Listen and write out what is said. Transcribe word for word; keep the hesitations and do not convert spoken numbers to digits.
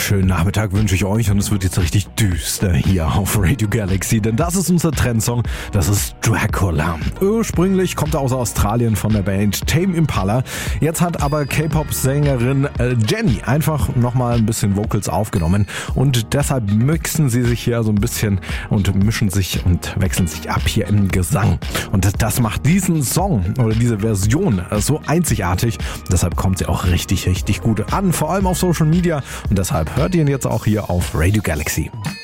schönen Nachmittag wünsche ich euch und es wird jetzt richtig düster hier auf Radio Galaxy, denn das ist unser Trendsong, das ist Dracula. Ursprünglich kommt er aus Australien von der Band Tame Impala. Jetzt hat aber K-Pop-Sängerin Jennie einfach nochmal ein bisschen Vocals aufgenommen und deshalb mixen sie sich hier so ein bisschen und mischen sich und wechseln sich ab hier im Gesang. Und das macht diesen Song oder diese Version so einzigartig, deshalb kommt sie auch richtig, richtig gut an, vor allem auf Social Media und deshalb hört ihr ihn jetzt auch hier auf Radio Galaxy.